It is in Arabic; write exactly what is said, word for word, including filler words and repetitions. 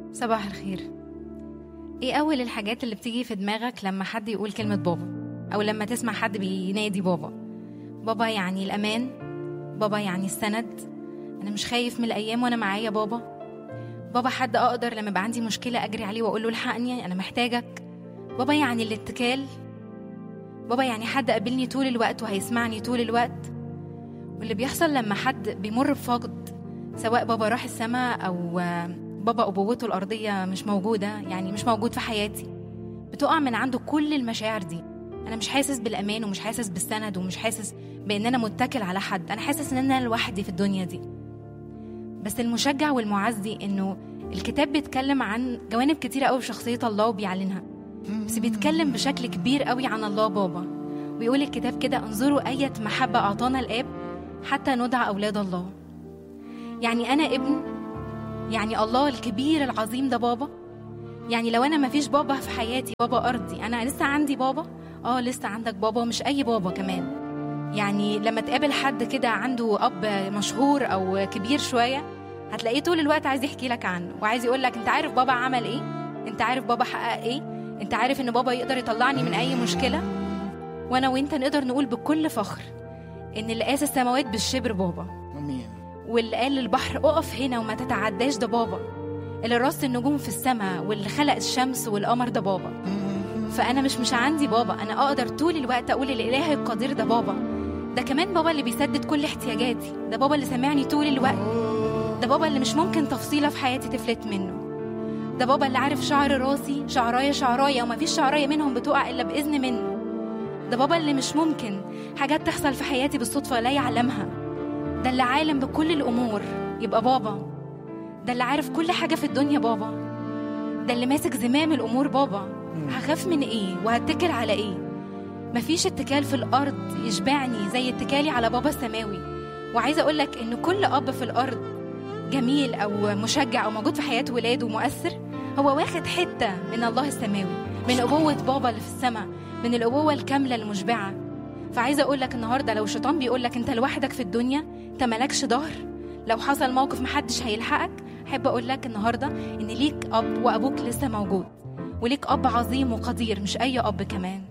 صباح الخير. ايه اول الحاجات اللي بتيجي في دماغك لما حد يقول كلمة بابا، او لما تسمع حد بينادي بابا؟ بابا يعني الامان، بابا يعني السند، انا مش خايف من الايام وانا معايا بابا. بابا حد اقدر لما يبقى عندي مشكلة اجري عليه واقول له الحقني انا محتاجك. بابا يعني الاتكال. بابا يعني حد قابلني طول الوقت وهيسمعني طول الوقت. واللي بيحصل لما حد بيمر بفقد، سواء بابا راح السماء او بابا أبوته الأرضية مش موجودة، يعني مش موجود في حياتي، بتقع من عنده كل المشاعر دي. أنا مش حاسس بالأمان ومش حاسس بالسند ومش حاسس بأن أنا متكل على حد، أنا حاسس أن أنا لوحدي في الدنيا دي. بس المشجع والمعزي أنه الكتاب بيتكلم عن جوانب كتيرة قوي في شخصية الله وبيعلنها، بس بيتكلم بشكل كبير قوي عن الله بابا. ويقول الكتاب كده: انظروا أية محبة أعطانا الآب حتى ندعى أولاد الله. يعني أنا ابن، يعني الله الكبير العظيم ده بابا. يعني لو أنا ما فيش بابا في حياتي، بابا أرضي، أنا لسه عندي بابا. آه لسه عندك بابا، مش أي بابا كمان. يعني لما تقابل حد كده عنده أب مشهور أو كبير شوية، هتلاقيه طول الوقت عايز يحكي لك عنه وعايز يقول لك: أنت عارف بابا عمل إيه؟ أنت عارف بابا حقق إيه؟ أنت عارف إن بابا يقدر يطلعني من أي مشكلة؟ وأنا وإنت نقدر نقول بكل فخر إن اللي قاس السماوات بالشبر بابا، واللي قال للبحر اقف هنا وما تتعداش ده بابا، اللي رص النجوم في السماء واللي خلق الشمس والقمر ده بابا. فأنا مش مش عندي بابا، أنا أقدر طول الوقت أقول الإله القدير ده بابا. ده كمان بابا اللي بيسدد كل احتياجاتي، ده بابا اللي سامعني طول الوقت، ده بابا اللي مش ممكن تفصيلة في حياتي تفلت منه، ده بابا اللي عارف شعر راسي شعراية شعراية وما فيش شعراية منهم بتقع إلا بإذن منه، ده بابا اللي مش ممكن حاجات تحصل في حياتي بالصدفة لا يعلمها، ده اللي عالم بكل الأمور يبقى بابا، ده اللي عارف كل حاجة في الدنيا بابا، ده اللي ماسك زمام الأمور بابا. هخاف من إيه وهتكل على إيه؟ مفيش اتكال في الأرض يشبعني زي اتكالي على بابا السماوي. وعايزة أقولك إن كل أب في الأرض جميل أو مشجع أو موجود في حياة ولاده ومؤثر، هو واخد حتة من الله السماوي، من أبوة بابا اللي في السماء، من الأبوة الكاملة المشبعة. فعايزة أقولك النهاردة لو الشيطان بيقولك أنت لوحدك في الدنيا، أنت ملكش ظهر، لو حصل موقف محدش هيلحقك، أحب أقولك النهاردة إن ليك أب، وأبوك لسه موجود، وليك أب عظيم وقدير، مش أي أب كمان.